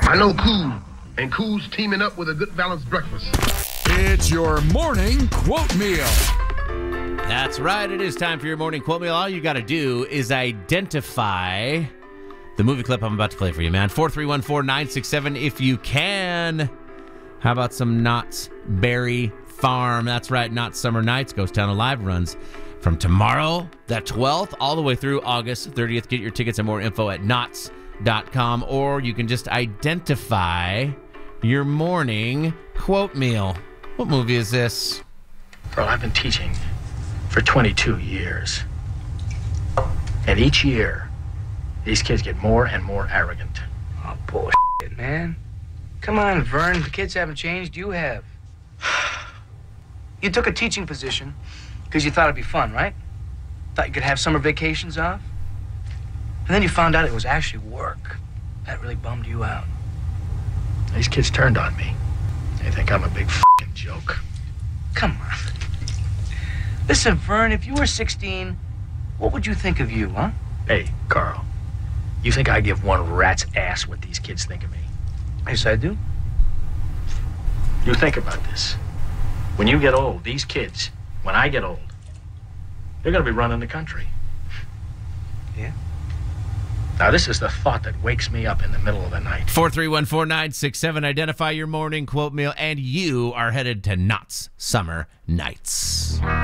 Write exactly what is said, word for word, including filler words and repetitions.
I know Cool, and Cool's teaming up with a good balanced breakfast. It's your morning quote meal. That's right. It is time for your morning quote meal. All you got to do is identify the movie clip I'm about to play for you, man. four three one four nine six seven if you can. How about some Knott's Berry Farm? That's right. Knott's Summer Nights. Ghost Town Alive runs from tomorrow, the twelfth, all the way through August thirtieth. Get your tickets and more info at knotts dot com, or you can just identify your morning quote meal. What movie is this? Well, I've been teaching for twenty-two years. And each year, these kids get more and more arrogant. Oh, bullshit, man. Come on, Vern. The kids haven't changed. You have. You took a teaching position because you thought it'd be fun, right? Thought you could have summer vacations off? And then you found out it was actually work. That really bummed you out. These kids turned on me. They think I'm a big f***ing joke. Come on. Listen, Vern, if you were sixteen, what would you think of you, huh? Hey, Carl, you think I give one rat's ass what these kids think of me? Yes, I do. You think about this. When you get old, these kids, when I get old, they're going to be running the country. Yeah? Now, this is the thought that wakes me up in the middle of the night. four three one four nine six seven. Identify your morning quote meal, and you are headed to Knott's Summer Nights.